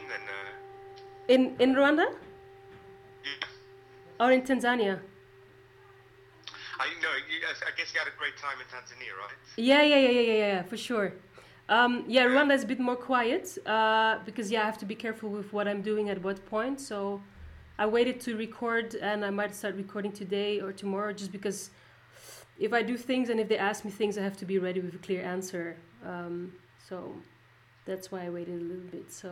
and In Rwanda yeah. or in Tanzania? I know. I guess you had a great time in Tanzania, right? Yeah, for sure. Yeah, Yeah. Rwanda is a bit more quiet because I have to be careful with what I'm doing at what point. So I waited to record, and I might start recording today or tomorrow, just because if I do things and if they ask me things, I have to be ready with a clear answer. So that's why I waited a little bit. So.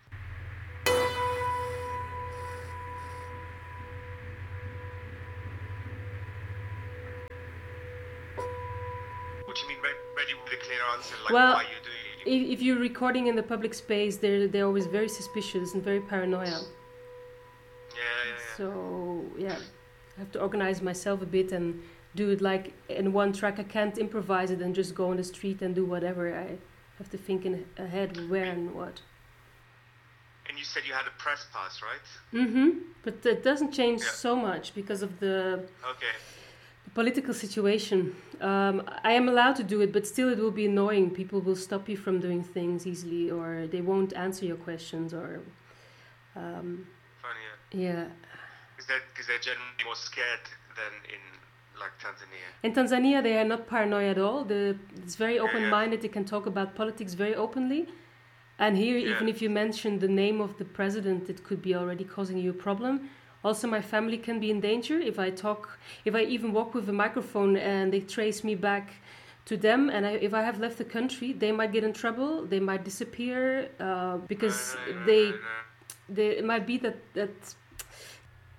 What do you mean ready with a clear answer? Like Well, why you're doing it? if you're recording in the public space, they're always very suspicious and very paranoia. Yeah. So yeah, I have to organize myself a bit and do it like in one track. I can't improvise it and just go on the street and do whatever. I have to think ahead where and what. And you said you had a press pass, right? But that doesn't change Yeah. so much because of the Okay. political situation. I am allowed to do it, but still it will be annoying. People will stop you from doing things easily, or they won't answer your questions, or Funny, yeah. because they're generally more scared than in like Tanzania. In Tanzania, they are not paranoid at all. It's very Yeah. open-minded. They can talk about politics very openly. And here, Yeah. even if you mention the name of the president, it could be already causing you a problem. Also, my family can be in danger if I even walk with a microphone and they trace me back to them. And if I have left the country, they might get in trouble. They might disappear because it might be that